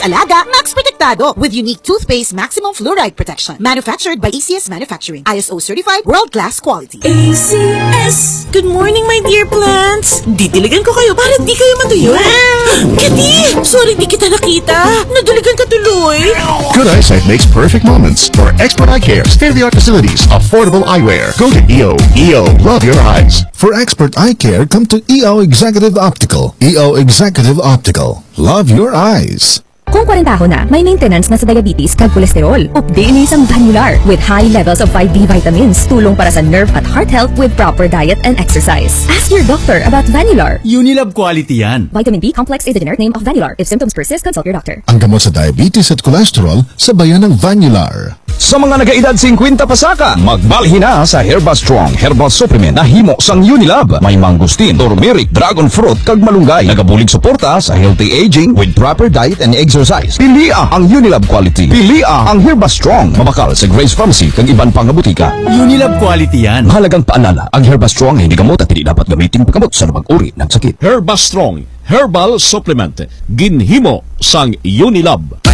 Alaga, Max Protectado with unique toothpaste maximum fluoride protection. Manufactured by ACS Manufacturing. ISO certified world-class quality. ACS! Good morning, my dear plants! Didiligan ko kayo para di kayo matuyo. Kitty! Sorry di kita nakita. Nadiligan ka tuloy. Good eyesight makes perfect moments. For expert eye care, state-of-the-art facilities, affordable eyewear. Go to EO. EO, love your eyes. For expert eye care, come to EO Executive Optical. EO Executive Optical. Love your eyes. Kung 40 na, may maintenance na sa diabetes kag kolesterol. Updates ang Vanular with high levels of 5B vitamins. Tulong para sa nerve at heart health with proper diet and exercise. Ask your doctor about Vanular. Unilab quality yan. Vitamin B complex is the generic name of Vanular. If symptoms persist, consult your doctor. Ang gamot sa diabetes at cholesterol, sabayan ng Vanular. Sa mga nag-aedad 50 pasaka, magbalhin na sa Herba Strong Herbal Supplement na himo sang Unilab. May mangustin, turmeric, dragon fruit, kag malunggay. Nagabulig suporta sa healthy aging with proper diet and exercise. Pilia ang Unilab quality. Pilia ang Herba Strong. Mabakal sa Grace Pharmacy kag iban pang butika. Unilab quality yan. Mahalagang paalala, ang Herba Strong ay hindi gamot at hindi dapat gamitin paggamot sa lumang uri ng sakit. Herba Strong Herbal Supplement. Ginhimo sang Unilab.